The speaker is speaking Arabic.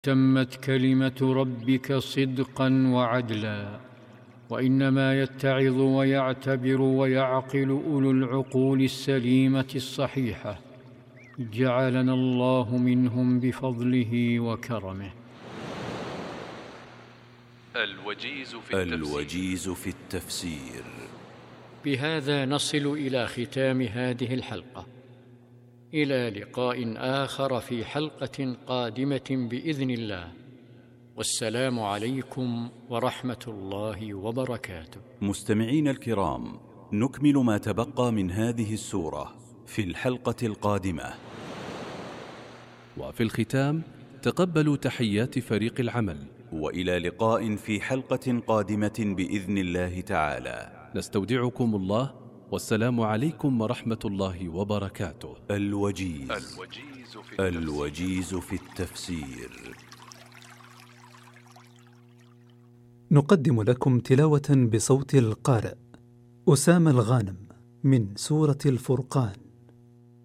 تمت كلمة ربك صدقا وعدلا، وإنما يتعظ ويعتبر ويعقل أولو العقول السليمة الصحيحة، جعلنا الله منهم بفضله وكرمه. الوجيز في التفسير. بهذا نصل إلى ختام هذه الحلقة، إلى لقاء آخر في حلقة قادمة بإذن الله، والسلام عليكم ورحمة الله وبركاته. مستمعين الكرام، نكمل ما تبقى من هذه السورة في الحلقة القادمة. وفي الختام تقبلوا تحيات فريق العمل، وإلى لقاء في حلقة قادمة بإذن الله تعالى. نستودعكم الله، والسلام عليكم ورحمة الله وبركاته. الوجيز في التفسير. نقدم لكم تلاوة بصوت القارئ أسامة الغانم من سورة الفرقان.